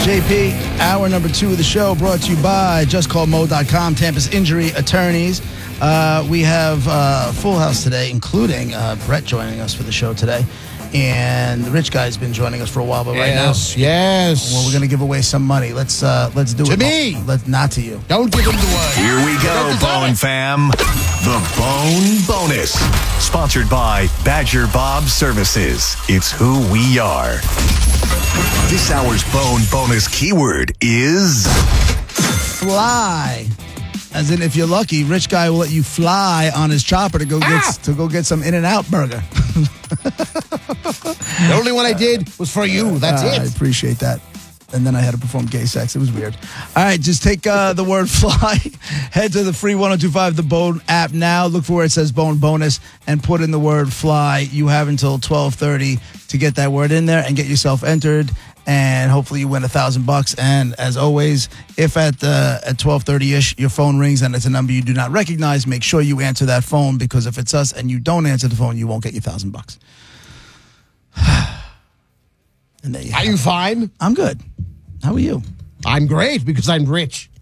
JP, hour number 2 of the show, brought to you by JustCallMo.com, Tampa's injury attorneys. We have full house today, including Brett joining us for the show today. And the rich guy's been joining us for a while, but right now, well, we're going to give away some money. Let's do it. To me! Not to you. Don't give him the word. Here we go, Bone fam. The Bone Bonus. Sponsored by Badger Bob Services. It's who we are. This hour's Bone Bonus keyword is... fly. As in, if you're lucky, rich guy will let you fly on his chopper to go get some In-N-Out burger. The only one I did was for you. That's it. I appreciate that. And then I had to perform gay sex. It was weird. All right, just take the word fly. Head to the free 1025 The Bone app now. Look for where it says Bone Bonus and put in the word fly. You have until 12:30 to get that word in there and get yourself entered. And hopefully you win $1,000. And as always, if at 12:30ish your phone rings and it's a number you do not recognize, make sure you answer that phone, because if it's us and you don't answer the phone, you won't get your $1,000. And there you Are you fine? I'm good. How are you? I'm great because I'm rich.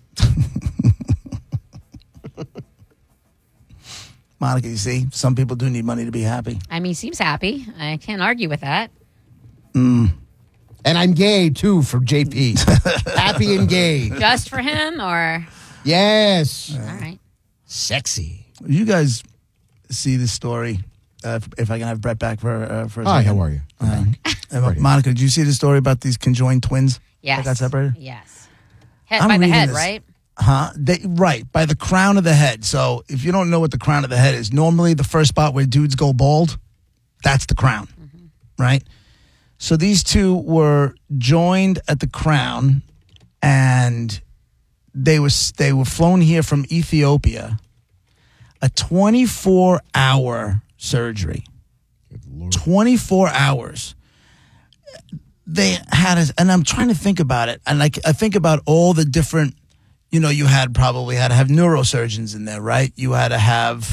Monica, you see, some people do need money to be happy. I mean, he seems happy. I can't argue with that. And I'm gay, too, for JP. Happy and gay. Just for him, or? Yes. All right. Sexy. You guys see this story? If I can have Brett back for a second. Hi, how are you? Monica, did you see the story about these conjoined twins Yes. that got separated? Yes. I'm By the reading head, this. right? Huh? Right, by the crown of the head. So if you don't know what the crown of the head is, normally the first spot where dudes go bald, that's the crown, right? So these two were joined at the crown, and they were flown here from Ethiopia. A 24-hour surgery. 24 hours. They had and I'm trying to think about it, and I think about all the different, you probably had to have neurosurgeons in there, right? You had to have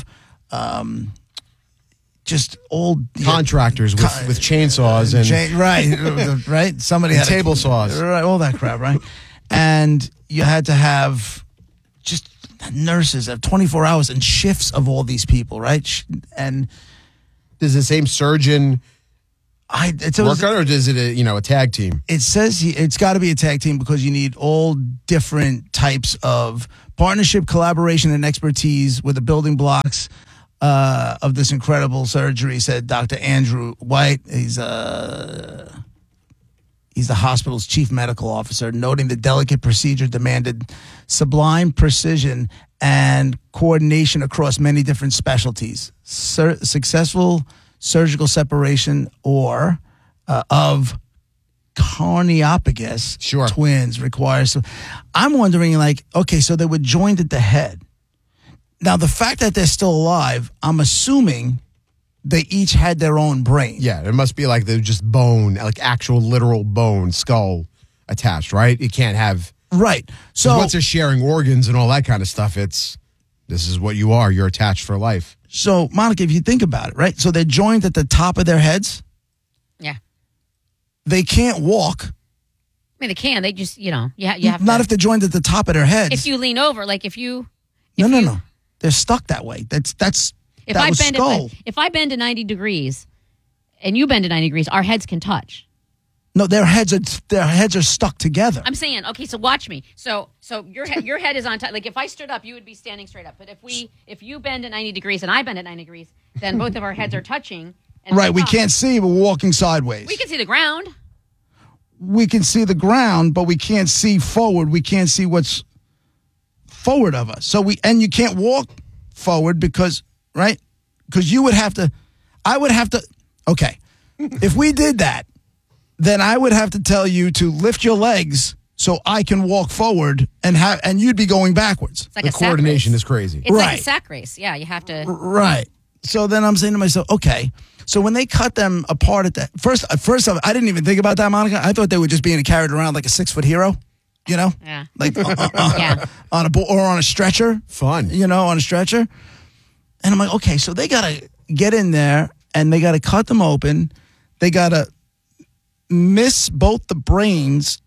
just old Contractors with chainsaws and right. Somebody had table saws, right? All that crap, right? And you had to have just nurses of 24 hours and shifts of all these people, right? And does the same surgeon work on, or is it a tag team? It says it's got to be a tag team, because you need all different types of partnership, collaboration, and expertise with the building blocks of this incredible surgery, said Dr. Andrew White. He's the hospital's chief medical officer, noting the delicate procedure demanded sublime precision and coordination across many different specialties. Successful surgical separation of carniopagus twins requires. So I'm wondering, okay, so they were joined at the head. Now, the fact that they're still alive, I'm assuming they each had their own brain. Yeah, it must be like they're just bone, like actual literal bone, skull attached, right? It can't have... Right. So once they're sharing organs and all that kind of stuff, this is what you are. You're attached for life. So, Monica, if you think about it, right? So they're joined at the top of their heads. Yeah. They can't walk. I mean, they can. They just, you have Not if they're joined at the top of their heads. If you lean over, like if you... No. They're stuck that way. If I bend to 90 degrees and you bend to 90 degrees, our heads can touch. No, their heads are stuck together. I'm saying, okay, so watch me. So your head is on top. Like if I stood up, you would be standing straight up. But if you bend at 90 degrees and I bend at 90 degrees, then both of our heads are touching. And right, we can't see, but we're walking sideways. We can see the ground. We can see the ground, but we can't see forward. We can't see what's forward of us. And you can't walk forward because you would have to, I would have to, okay. If we did that, then I would have to tell you to lift your legs so I can walk forward and you'd be going backwards. It's like the coordination is crazy. It's like a sack race. Yeah, you have to. Right. So then I'm saying to myself, okay. So when they cut them apart at that first off, I didn't even think about that, Monica. I thought they were just being carried around like a 6-foot hero. Yeah. Like on a stretcher. Fun. On a stretcher. And I'm like, okay, so they got to get in there and they got to cut them open. They got to miss both the brains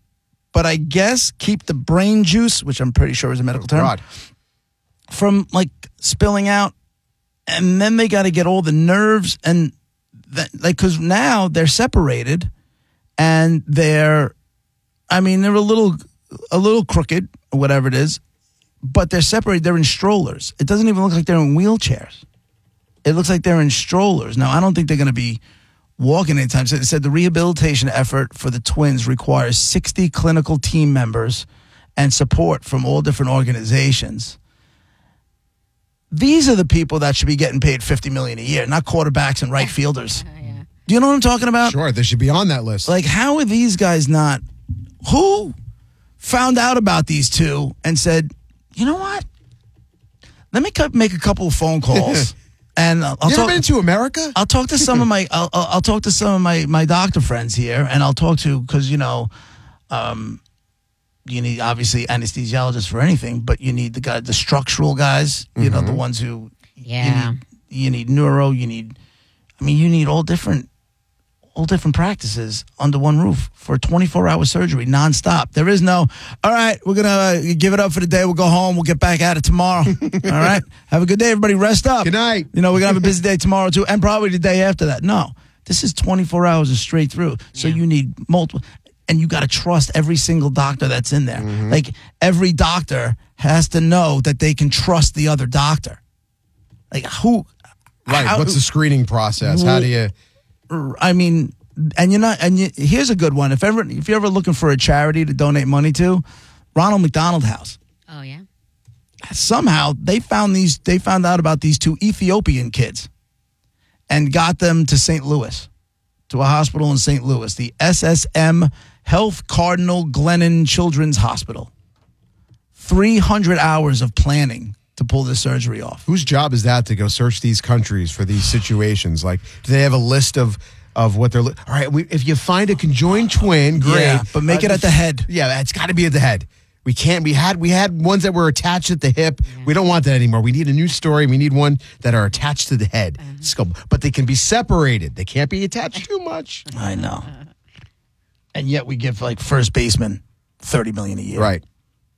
but I guess keep the brain juice, which I'm pretty sure is a medical term, God. from like spilling out. And then they got to get all the nerves and because now they're separated and they're a little crooked or whatever it is, but they're separated. They're in strollers. It doesn't even look like they're in wheelchairs. It looks like they're in strollers. Now, I don't think they're going to be walking anytime soon. It said the rehabilitation effort for the twins requires 60 clinical team members and support from all different organizations. These are the people that should be getting paid $50 million a year, not quarterbacks and right fielders. Yeah. Do you know what I'm talking about? Sure, they should be on that list. Like, how are these guys not? Who found out about these two and said, you know what? Let me make a couple of phone calls. And I'll you ever talk. been to America? I'll talk to some of my. I'll talk to some of my doctor friends here, and I'll talk to because you need obviously anesthesiologists for anything, but you need the structural guys. You know, the ones who. Yeah. You need neuro. You need all different practices under one roof for 24-hour surgery nonstop. There is no, all right, we're going to give it up for the day. We'll go home. We'll get back at it tomorrow. All right. Have a good day, everybody. Rest up. Good night. We're going to have a busy day tomorrow, too, and probably the day after that. No, this is 24 hours of straight through. So you need multiple, and you got to trust every single doctor that's in there. Like, every doctor has to know that they can trust the other doctor. Like, who? Right. What's the screening process? How do you? I mean, here's a good one. If you're ever looking for a charity to donate money to, Ronald McDonald House. Oh yeah. Somehow they found out about these two Ethiopian kids and got them to St. Louis, to a hospital in St. Louis, the SSM Health Cardinal Glennon Children's Hospital. 300 hours of planning to pull this surgery off. Whose job is that to go search these countries for these situations? Like, do they have a list of what they're? All right, if you find a conjoined twin, great, Yeah, but make it at the head. Yeah, it's got to be at the head. We can't. We had ones that were attached at the hip. We don't want that anymore. We need a new story. We need one that are attached to the head. But they can be separated. They can't be attached too much. I know. And yet we give like first baseman $30 million a year. Right.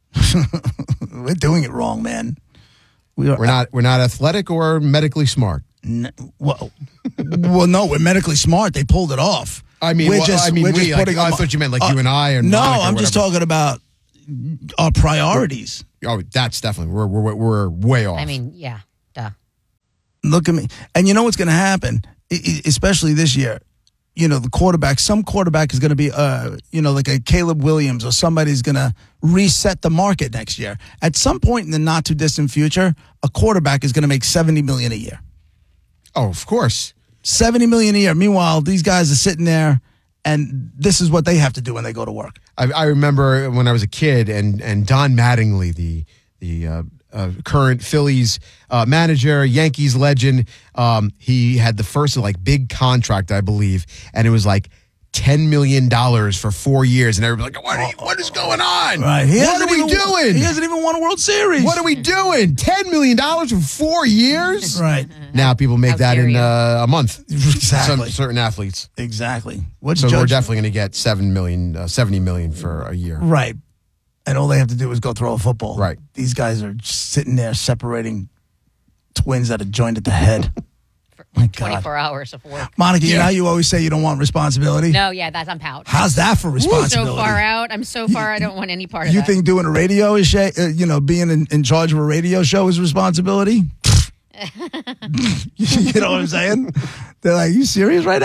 We're doing it wrong, man. We're not athletic or medically smart. Well, no, we're medically smart. They pulled it off. I mean, I thought you meant like you and I. Or no, Monica or I'm just talking about our priorities. Oh, that's definitely we're way off. I mean, yeah, duh. Look at me, and you know what's going to happen, especially this year. You know, the quarterback. Some quarterback is going to be, like a Caleb Williams or somebody's going to reset the market next year. At some point in the not too distant future, a quarterback is going to make $70 million a year. Oh, of course. $70 million a year. Meanwhile, these guys are sitting there, and this is what they have to do when they go to work. I remember when I was a kid, and Don Mattingly, the current Phillies manager, Yankees legend, he had the first big contract, I believe, and it was like $10 million for 4 years, and everybody's like, what is going on? Right. What are we doing? He hasn't even won a World Series. What are we doing? $10 million for 4 years? Right. Now people make that in a month. Exactly. Certain athletes. Exactly. We're definitely going to get $70 million for a year. Right. And all they have to do is go throw a football. Right. These guys are just sitting there separating twins that are joined at the head. For 24 hours of work. Monica, you know how you always say you don't want responsibility? No, yeah, I'm out. How's that for responsibility? So far out. I'm so far. I don't want any part of You that. think doing a radio is, being in charge of a radio show is responsibility? You know what I'm saying? They're like, you serious right now?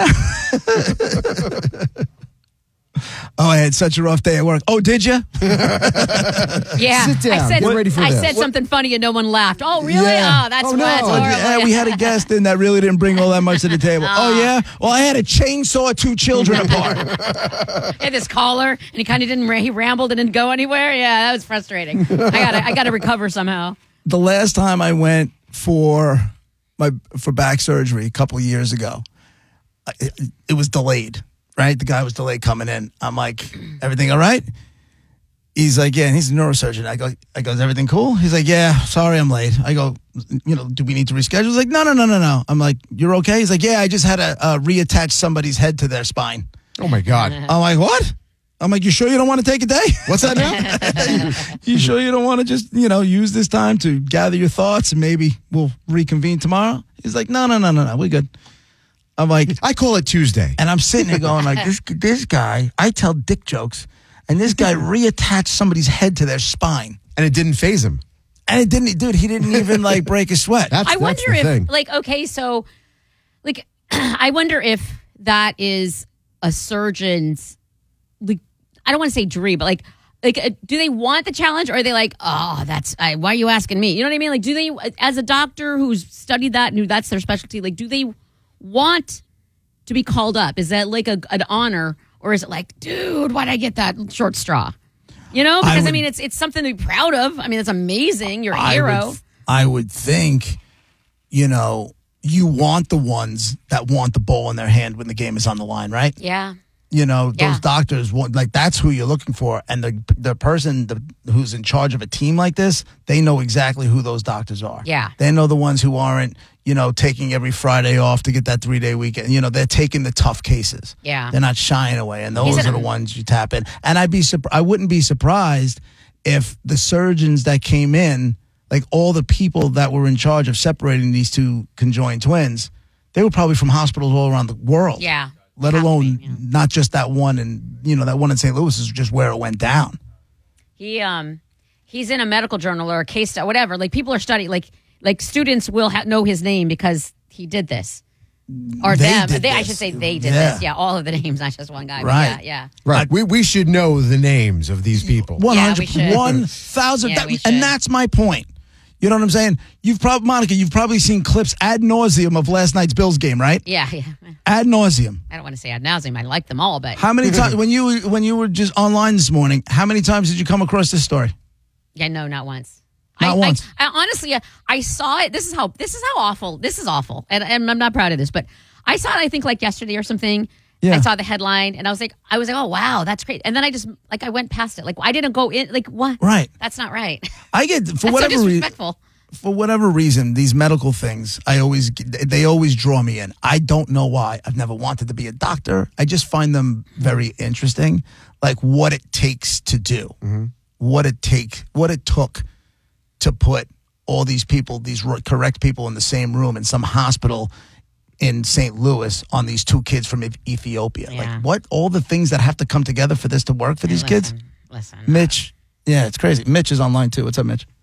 Oh, I had such a rough day at work. Oh, did you? Yeah. Sit down. Get ready for I this. said something funny and no one laughed. Oh, really? Yeah. Oh, that's Oh, no. why it's horrible. Yeah, we had a guest in that really didn't bring all that much to the table. Oh, yeah? Well, I had to chainsaw two children apart. I had this caller, and he kind of didn't. He rambled and didn't go anywhere. Yeah, that was frustrating. I got to recover somehow. The last time I went for back surgery a couple of years ago, it was delayed. Right? The guy was delayed coming in. I'm like, everything all right? He's like, yeah, and he's a neurosurgeon. I go, is everything cool? He's like, yeah, sorry I'm late. I go, do we need to reschedule? He's like, no. I'm like, you're okay? He's like, yeah, I just had to reattach somebody's head to their spine. Oh, my God. I'm like, what? I'm like, you sure you don't want to take a day? What's that now? You sure you don't want to just, use this time to gather your thoughts and maybe we'll reconvene tomorrow? He's like, no, we're good. I'm like, I call it Tuesday. and I'm sitting there going like, this guy, I tell dick jokes, and this guy reattached somebody's head to their spine. And it didn't phase him. And it didn't, dude, he didn't even like break a sweat. I wonder the if, thing. like, okay, so, like, I wonder if that is a surgeon's, like, I don't want to say dream, but like, do they want the challenge, or are they like, oh, why are you asking me? You know what I mean? Like, do they, as a doctor who's studied that and who that's their specialty, like, do they want to be called up? Is that like an honor, or is it like, dude, why'd I get that short straw? Because I mean, it's something to be proud of. I mean, it's amazing. You're a hero. I would think, you want the ones that want the ball in their hand when the game is on the line, right? Yeah. Those doctors want, like, that's who you're looking for. And the person who's in charge of a team like this, they know exactly who those doctors are. Yeah. They know the ones who aren't, taking every Friday off to get that 3-day weekend. They're taking the tough cases. Yeah. They're not shying away. And those are the ones you tap in. And I wouldn't be surprised if the surgeons that came in, like all the people that were in charge of separating these two conjoined twins, they were probably from hospitals all around the world. Yeah. Let alone not just that one, and that one in St. Louis is just where it went down. He's in a medical journal or a case study, whatever. Like, people are studying, like students will know his name because he did this, or They them. did I this. should say they did Yeah. this. Yeah, all of the names, not just one guy. Right. But yeah. Right. We should know the names of these people. 100, we should. 1,000. Yeah, we should. And that's my point. You know what I'm saying? Monica, you've probably seen clips ad nauseum of last night's Bills game, right? Yeah. Ad nauseum. I don't want to say ad nauseum. I like them all, but How many times when you were just online this morning? How many times did you come across this story? yeah, no, not once. Not once. I honestly, I saw it. This is how awful. This is awful, and I'm not proud of this, but I saw it. I think like yesterday or something. Yeah. I saw the headline, and I was like, oh wow, that's great. And then I just I went past it. Like, I didn't go in. Like, what? Right. That's not right. I get That's so disrespectful. For whatever reason, these medical things, they always draw me in. I don't know why. I've never wanted to be a doctor. I just find them very interesting, like what it takes to do, what it took to put all these people, these correct people in the same room in some hospital in St. Louis on these two kids from Ethiopia. Yeah. Like, what, all the things that have to come together for this to work for these kids? Listen. Mitch, yeah, it's crazy. Mitch is online too. What's up, Mitch?